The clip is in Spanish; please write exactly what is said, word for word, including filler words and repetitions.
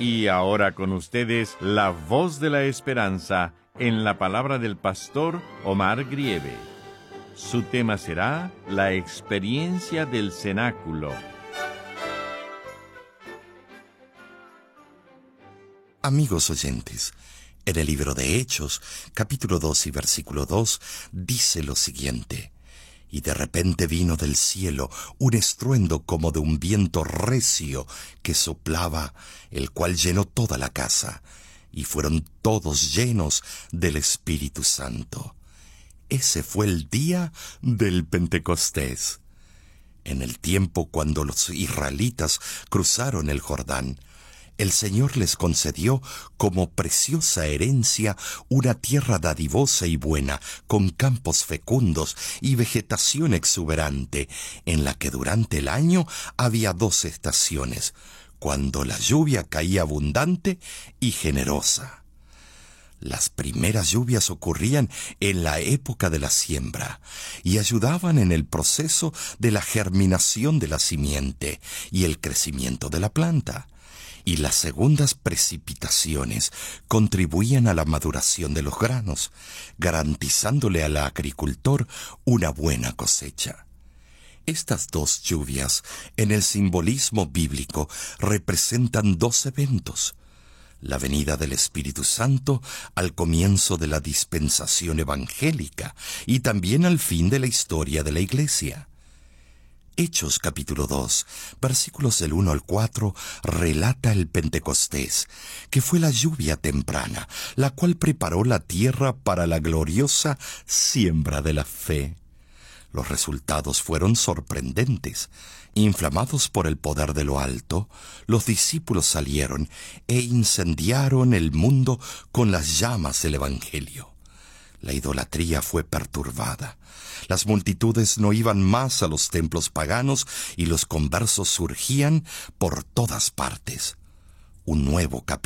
Y ahora con ustedes, la voz de la esperanza en la palabra del pastor Omar Grieve. Su tema será la experiencia del cenáculo. Amigos oyentes, en el libro de Hechos, capítulo dos y versículo dos, dice lo siguiente: Y de repente vino del cielo un estruendo como de un viento recio que soplaba, el cual llenó toda la casa, y fueron todos llenos del Espíritu Santo. Ese fue el día del Pentecostés. En el tiempo cuando los israelitas cruzaron el Jordán, el Señor les concedió como preciosa herencia una tierra dadivosa y buena, con campos fecundos y vegetación exuberante, en la que durante el año había dos estaciones, cuando la lluvia caía abundante y generosa. Las primeras lluvias ocurrían en la época de la siembra y ayudaban en el proceso de la germinación de la simiente y el crecimiento de la planta. Y las segundas precipitaciones contribuían a la maduración de los granos, garantizándole al agricultor una buena cosecha. Estas dos lluvias, en el simbolismo bíblico, representan dos eventos: la venida del Espíritu Santo al comienzo de la dispensación evangélica y también al fin de la historia de la Iglesia. Hechos capítulo dos, versículos del uno al cuatro, relata el Pentecostés, que fue la lluvia temprana, la cual preparó la tierra para la gloriosa siembra de la fe. Los resultados fueron sorprendentes. Inflamados por el poder de lo alto, los discípulos salieron e incendiaron el mundo con las llamas del Evangelio. La idolatría fue perturbada. Las multitudes no iban más a los templos paganos y los conversos surgían por todas partes. Un nuevo capítulo